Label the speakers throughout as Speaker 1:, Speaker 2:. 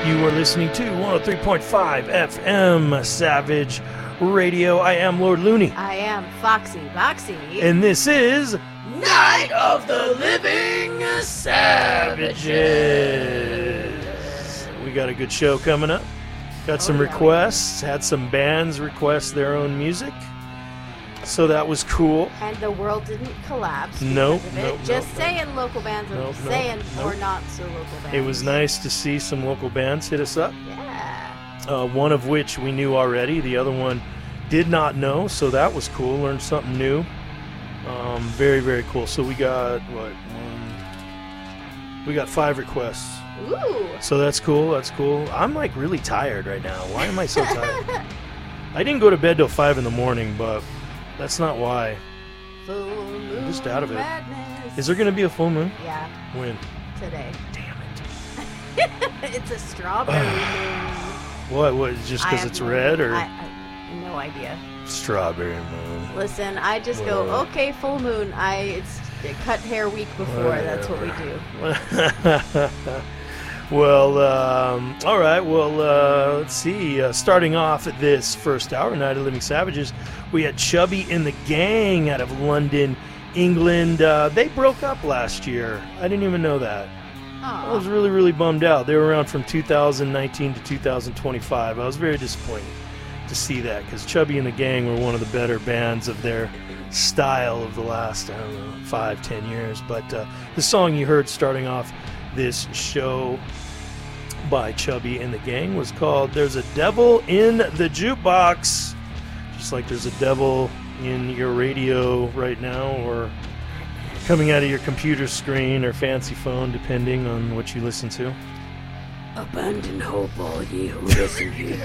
Speaker 1: You are listening to 103.5 FM Savage Radio. I am Lord Looney.
Speaker 2: I am Foxy Boxy.
Speaker 1: And this is Night of the Living Savages. We got a good show coming up. Got some requests. Had some bands request their own music. So that was cool.
Speaker 2: And the world didn't collapse.
Speaker 1: Nope.
Speaker 2: Just saying local bands or saying or not so local bands.
Speaker 1: It was nice to see some local bands hit us up.
Speaker 2: Yeah.
Speaker 1: One of which we knew already. The other one did not know, so that was cool. Learned something new. Very, very cool. So we got, we got 5 requests.
Speaker 2: Ooh.
Speaker 1: So that's cool. That's cool. I'm like really tired right now. Why am I so tired? I didn't go to bed till 5 in the morning, but that's not why.
Speaker 2: Full moon
Speaker 1: I'm just out of it.
Speaker 2: madness.
Speaker 1: Is there going to be a full moon?
Speaker 2: Yeah.
Speaker 1: When?
Speaker 2: Today.
Speaker 1: Damn it.
Speaker 2: It's a strawberry moon.
Speaker 1: What? Just because it's red or?
Speaker 2: No idea.
Speaker 1: Strawberry moon.
Speaker 2: Listen, I just go, okay, full moon. It's cut hair week before. That's what we do.
Speaker 1: Well, all right. Well, let's see. Starting off at this first hour, Night of Living Savages, we had Chubby and the Gang out of London, England. They broke up last year. I didn't even know that.
Speaker 2: Aww.
Speaker 1: I was really, really bummed out. They were around from 2019 to 2025. I was very disappointed to see that because Chubby and the Gang were one of the better bands of their style of the last, 5-10 years. But the song you heard starting off this show by Chubby and the Gang was called There's a Devil in the Jukebox. Just like there's a devil in your radio right now or coming out of your computer screen or fancy phone, depending on what you listen to.
Speaker 2: Abandon hope, all ye who listen here.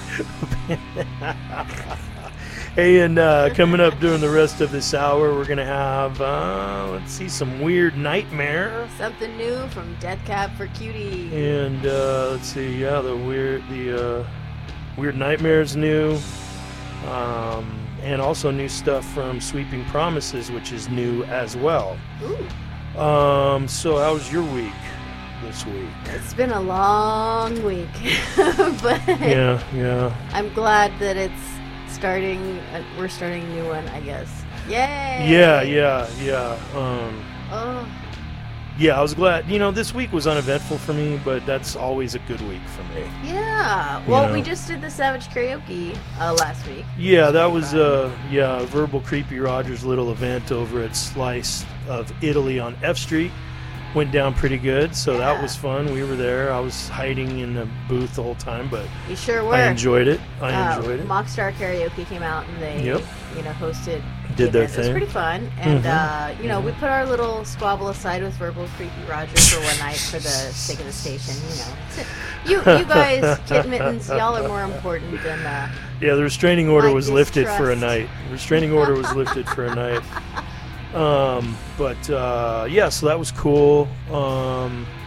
Speaker 1: Hey, and coming up during the rest of this hour, we're going to have, let's see, some Weird Nightmare.
Speaker 2: Something new from Death Cab for Cutie.
Speaker 1: And let's see, the Weird Nightmare's new. And also new stuff from Sweeping Promises, which is new as well.
Speaker 2: Ooh.
Speaker 1: So how was your week this week?
Speaker 2: It's been a long week, but
Speaker 1: Yeah.
Speaker 2: I'm glad that it's starting. We're starting a new one, I guess. Yay!
Speaker 1: Yeah.
Speaker 2: Oh.
Speaker 1: Yeah, I was glad. This week was uneventful for me, but that's always a good week for me.
Speaker 2: Yeah. Well, we just did the Savage Karaoke last week.
Speaker 1: Yeah, that was Verbal Creepy Roger's little event over at Slice of Italy on F Street. Went down pretty good, so that was fun. We were there. I was hiding in the booth the whole time, but
Speaker 2: you sure were.
Speaker 1: I enjoyed it.
Speaker 2: Mockstar Karaoke came out and they, hosted.
Speaker 1: Did their thing.
Speaker 2: It was pretty fun, and we put our little squabble aside with Verbal Creepy Roger for one night for the sake of the station. You guys, Kid Mittens, y'all are more important than.
Speaker 1: Yeah, the restraining order was
Speaker 2: distrust.
Speaker 1: lifted for a night. Restraining order was lifted for a night. So that was cool.